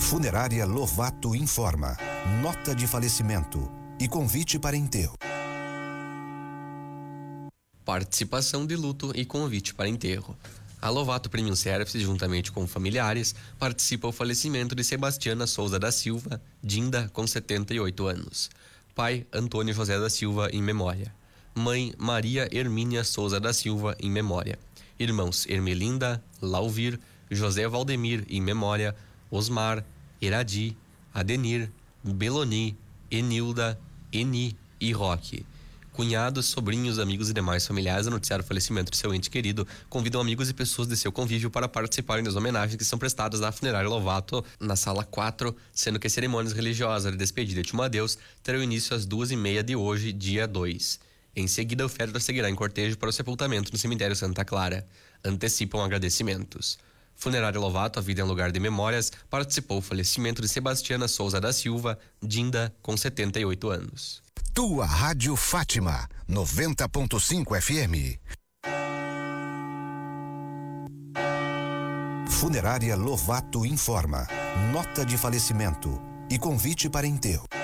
Funerária Lovato informa. Nota de falecimento e convite para enterro. Participação de luto e convite para enterro. A Lovato Premium Service, juntamente com familiares, participa o falecimento de Sebastiana Souza da Silva, Dinda, com 78 anos. Pai, Antônio José da Silva, em memória. Mãe, Maria Hermínia Souza da Silva, em memória. Irmãos Ermelinda, Lauvir, José Valdemir, em memória. Osmar, Eradi, Adenir, Beloni, Enilda, Eni e Roque. Cunhados, sobrinhos, amigos e demais familiares a noticiar o falecimento de seu ente querido convidam amigos e pessoas de seu convívio para participarem das homenagens que são prestadas na Funerária Lovato na sala 4, sendo que as cerimônias religiosas de despedida e último adeus terão início às 2h30 de hoje, dia 2. Em seguida, o féretro seguirá em cortejo para o sepultamento no cemitério Santa Clara. Antecipam agradecimentos. Funerária Lovato, a vida em lugar de memórias, participou o falecimento de Sebastiana Souza da Silva, Dinda, com 78 anos. Tua Rádio Fátima, 90.5 FM. Funerária Lovato informa. Nota de falecimento e convite para enterro.